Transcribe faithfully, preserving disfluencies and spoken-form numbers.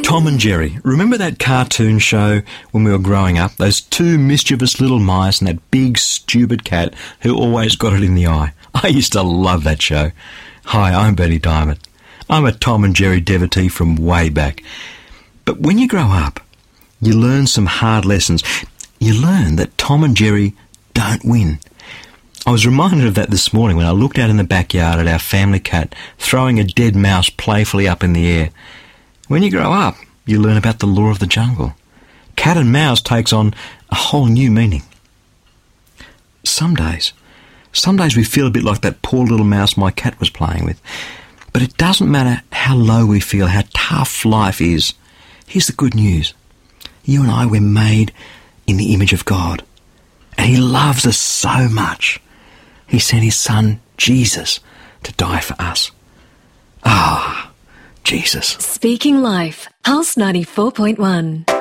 Tom and Jerry. Remember that cartoon show when we were growing up? Those two mischievous little mice and that big stupid cat who always got it in the eye. I used to love that show. Hi, I'm Bernie Diamond. I'm a Tom and Jerry devotee from way back. But when you grow up, you learn some hard lessons. You learn that Tom and Jerry don't win. I was reminded of that this morning when I looked out in the backyard at our family cat throwing a dead mouse playfully up in the air. When you grow up, you learn about the law of the jungle. Cat and mouse takes on a whole new meaning. Some days, some days we feel a bit like that poor little mouse my cat was playing with. But it doesn't matter how low we feel, how tough life is. Here's the good news. You and I, we're made in the image of God. And He loves us so much. He sent His Son, Jesus, to die for us. Ah, Jesus. Speaking Life, Pulse ninety-four point one.